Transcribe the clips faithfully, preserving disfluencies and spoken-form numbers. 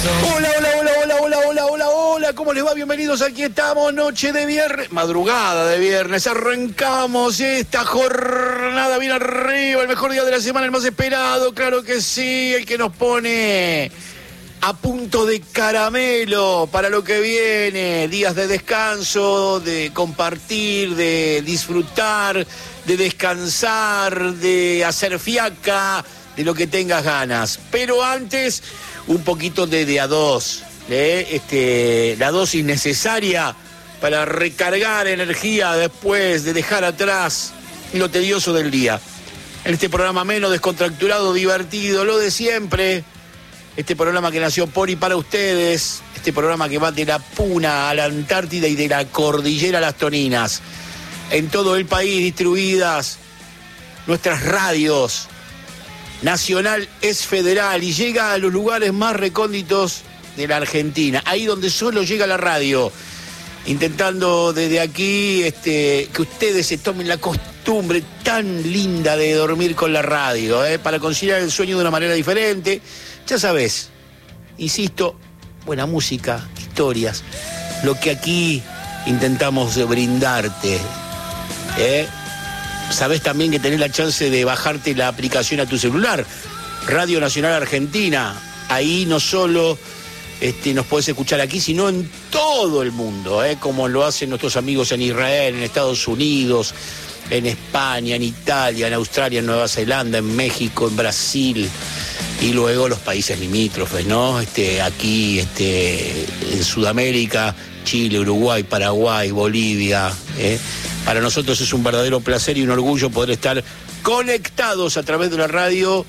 Hola, hola, hola, hola, hola, hola, hola, hola, ¿cómo les va? Bienvenidos, aquí estamos, noche de viernes, madrugada de viernes, arrancamos esta jornada bien arriba, el mejor día de la semana, el más esperado, claro que sí, el que nos pone a punto de caramelo para lo que viene, días de descanso, de compartir, de disfrutar, de descansar, de hacer fiaca, de lo que tengas ganas. Pero antes, un poquito de de a dos, ¿eh? este, la dosis necesaria para recargar energía después de dejar atrás lo tedioso del día. En este programa menos descontracturado, divertido, lo de siempre. Este programa que nació por y para ustedes, este programa que va de la Puna a la Antártida y de la Cordillera a las Toninas. En todo el país distribuidas nuestras radios. Nacional es federal y llega a los lugares más recónditos de la Argentina, ahí donde solo llega la radio. Intentando desde aquí este, que ustedes se tomen la costumbre tan linda de dormir con la radio, ¿eh? para conciliar el sueño de una manera diferente. Ya sabes, insisto, buena música, historias, lo que aquí intentamos brindarte. ¿eh? Sabés también que tenés la chance de bajarte la aplicación a tu celular, Radio Nacional Argentina. Ahí no solo este, nos podés escuchar aquí, sino en todo el mundo, ¿eh? como lo hacen nuestros amigos en Israel, en Estados Unidos, en España, en Italia, en Australia, en Nueva Zelanda, en México, en Brasil. Y luego los países limítrofes, ¿no? Este, aquí, este, en Sudamérica, Chile, Uruguay, Paraguay, Bolivia. ¿eh? Para nosotros es un verdadero placer y un orgullo poder estar conectados a través de la radio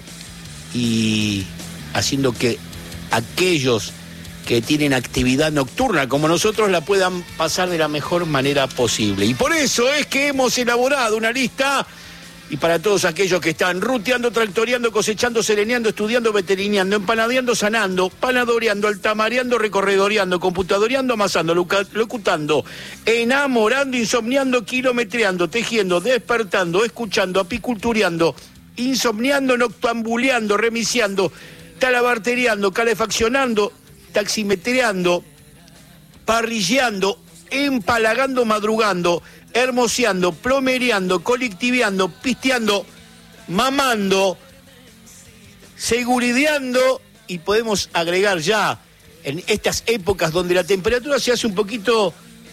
y haciendo que aquellos que tienen actividad nocturna como nosotros la puedan pasar de la mejor manera posible. Y por eso es que hemos elaborado una lista. Y para todos aquellos que están ruteando, tractoreando, cosechando, sereneando, estudiando, veterineando, empanadeando, sanando, panadoreando, altamareando, recorredoreando, computadoreando, amasando, locutando, enamorando, insomniando, kilometreando, tejiendo, despertando, escuchando, apicultureando, insomniando, noctambuleando, remisiando, talabarteriando, calefaccionando, taximetreando, parrilleando, empalagando, madrugando, hermoseando, plomereando, colectiveando, pisteando, mamando, segurideando, y podemos agregar ya en estas épocas donde la temperatura se hace un poquito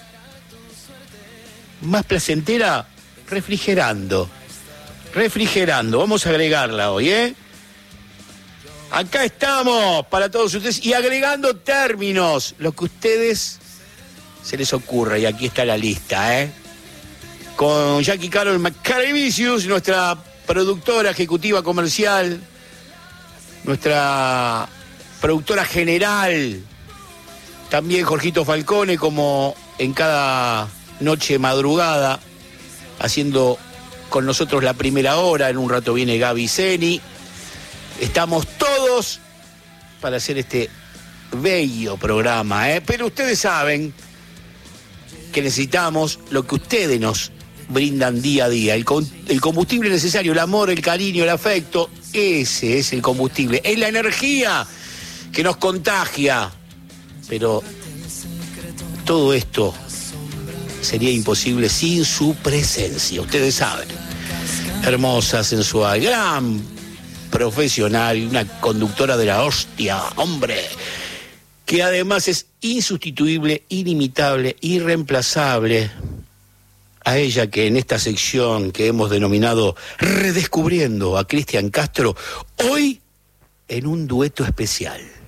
más placentera, refrigerando, refrigerando, vamos a agregarla hoy, ¿eh? Acá estamos para todos ustedes y agregando términos, lo que a ustedes se les ocurra, y aquí está la lista, ¿eh? Con Jackie Carol McCarevicius, nuestra productora ejecutiva comercial, nuestra productora general, también Jorgito Falcone, como en cada noche madrugada, haciendo con nosotros la primera hora. En un rato viene Gaby Zeni. Estamos todos para hacer este bello programa, ¿eh? Pero ustedes saben que necesitamos lo que ustedes nos brindan día a día, el, con, el combustible necesario, el amor, el cariño, el afecto. Ese es el combustible, es la energía que nos contagia. Pero todo esto sería imposible sin su presencia, ustedes saben. Hermosa, sensual, gran profesional, una conductora de la hostia, hombre, que además es insustituible, inimitable, irreemplazable. A ella que en esta sección que hemos denominado Redescubriendo a Cristian Castro, hoy en un dueto especial.